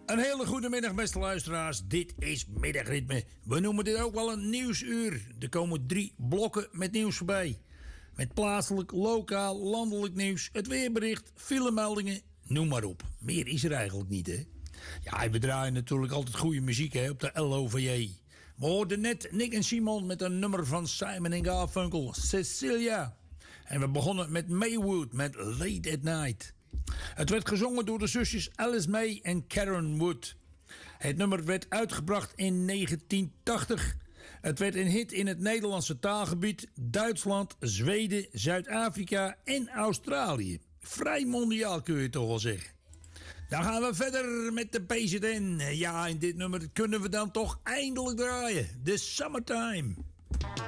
Een hele goede middag, beste luisteraars. Dit is Middagritme. We noemen dit ook wel een nieuwsuur. Er komen 3 blokken met nieuws voorbij. Met plaatselijk, lokaal, landelijk nieuws, het weerbericht, filemeldingen, noem maar op. Meer is er eigenlijk niet, hè? Ja, we draaien natuurlijk altijd goede muziek, hè, op de LOVJ. We hoorden net Nick en Simon met een nummer van Simon & Garfunkel, Cecilia. En we begonnen met Maywood met Late at Night. Het werd gezongen door de zusjes Alice May en Karen Wood. Het nummer werd uitgebracht in 1980. Het werd een hit in het Nederlandse taalgebied, Duitsland, Zweden, Zuid-Afrika en Australië. Vrij mondiaal kun je toch wel zeggen. Dan gaan we verder met de PZN. Ja, in dit nummer kunnen we dan toch eindelijk draaien. The Summertime.